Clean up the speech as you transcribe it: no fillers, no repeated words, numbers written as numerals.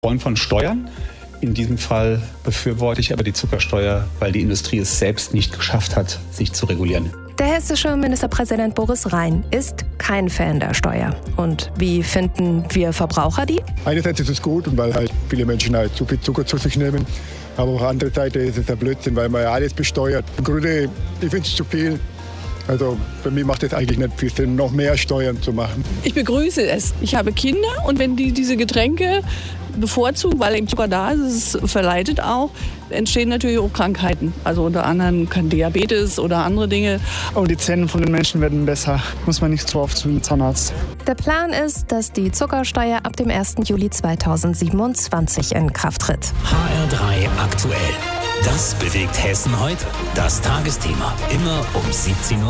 Freund von Steuern. In diesem Fall befürworte ich aber die Zuckersteuer, weil die Industrie es selbst nicht geschafft hat, sich zu regulieren. Der hessische Ministerpräsident Boris Rhein ist kein Fan der Steuer. Und wie finden wir Verbraucher die? Einerseits ist es gut, weil halt viele Menschen halt zu viel Zucker zu sich nehmen. Aber auf der anderen Seite ist es ein Blödsinn, weil man ja alles besteuert. Im Grunde, ich finde es zu viel. Also für mich macht es eigentlich nicht viel Sinn, noch mehr Steuern zu machen. Ich begrüße es. Ich habe Kinder und wenn die diese Getränke bevorzugen, weil eben Zucker da ist, es verleitet auch, entstehen natürlich auch Krankheiten. Also unter anderem kann Diabetes oder andere Dinge. Und die Zähne von den Menschen werden besser. Muss man nicht so oft zum Zahnarzt. Der Plan ist, dass die Zuckersteuer ab dem 1. Juli 2027 in Kraft tritt. HR3 aktuell. Das bewegt Hessen heute. Das Tagesthema. Immer um 17:05 Uhr.